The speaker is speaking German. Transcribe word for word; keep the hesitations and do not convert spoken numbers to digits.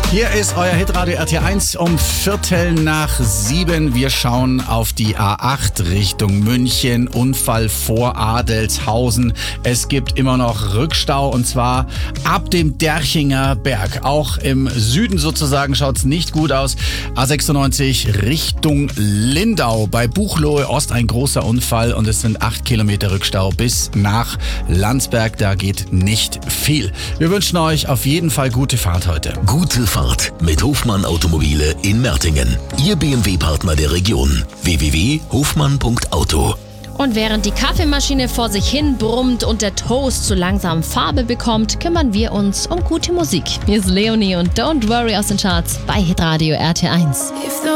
Hier ist euer Hitradio R T eins um Viertel nach sieben. Wir schauen auf die A acht Richtung München. Unfall vor Adelshausen. Es gibt immer noch Rückstau und zwar ab dem Derchinger Berg. Auch im Süden sozusagen schaut es nicht gut aus. A sechsundneunzig Richtung Lindau. Bei Buchloe Ost ein großer Unfall und es sind acht Kilometer Rückstau bis nach Landsberg. Da geht nicht viel. Wir wünschen euch auf jeden Fall gute Fahrt heute. Gute Fahrt mit Hofmann Automobile in Mertingen. Ihr B M W-Partner der Region. w w w punkt hofmann punkt auto. Und während die Kaffeemaschine vor sich hin brummt und der Toast zu langsam Farbe bekommt, kümmern wir uns um gute Musik. Hier ist Leonie und Don't Worry aus den Charts bei Hitradio R T eins.